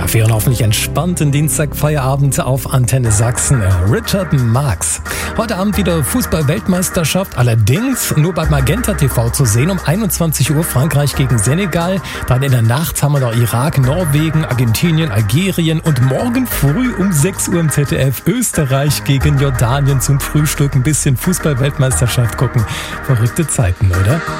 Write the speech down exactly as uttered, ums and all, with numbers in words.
Ja, für Ihren hoffentlich entspannten Dienstagfeierabend auf Antenne Sachsen. Richard Marx. Heute Abend wieder Fußball-Weltmeisterschaft, allerdings nur bei Magenta T V zu sehen. Um einundzwanzig Uhr Frankreich gegen Senegal. Dann in der Nacht haben wir noch Irak, Norwegen, Argentinien, Algerien und morgen früh um sechs Uhr im Z D F Österreich gegen Jordanien zum Frühstück. Ein bisschen Fußball-Weltmeisterschaft gucken. Verrückte Zeiten, oder?